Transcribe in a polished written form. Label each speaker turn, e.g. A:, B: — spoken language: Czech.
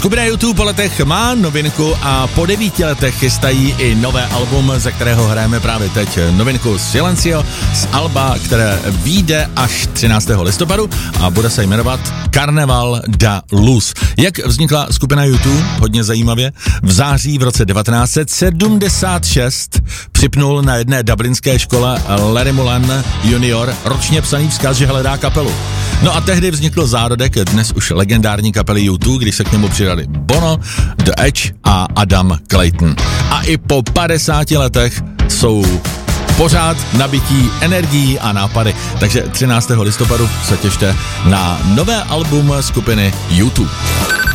A: Skupina YouTube po letech má novinku a po 9 letech chystají i nové album, ze kterého hrajeme právě teď novinku Silencio z alba, které vyjde až 13. listopadu a bude se jmenovat Carnaval da Luz. Jak vznikla skupina YouTube? Hodně zajímavě. V září v roce 1976 připnul na jedné dublinské škole Larry Mullen junior ročně psaný vzkaz, že hledá kapelu. No a tehdy vznikl zárodek dnes už legendární kapely U2, když se k němu přidali Bono, The Edge a Adam Clayton. A i po 50 letech jsou pořád nabití energií a nápady. Takže 13. listopadu se těšte na nové album skupiny U2.